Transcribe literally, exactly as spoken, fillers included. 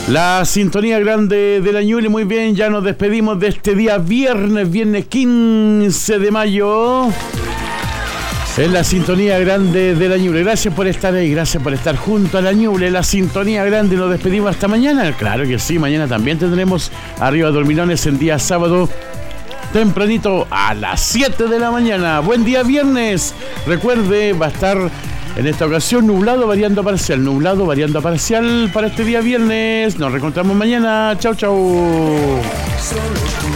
La sintonía grande de la Ñuble. Muy bien, ya nos despedimos de este día viernes, viernes quince de mayo. En la sintonía grande de la Ñuble. Gracias por estar ahí, gracias por estar junto a la Ñuble. La sintonía grande, nos despedimos hasta mañana. Claro que sí, mañana también tendremos Arriba Dormilones en día sábado, tempranito a las siete de la mañana. Buen día viernes. Recuerde, va a estar en esta ocasión nublado variando a parcial, nublado variando a parcial para este día viernes. Nos reencontramos mañana. Chau, chau.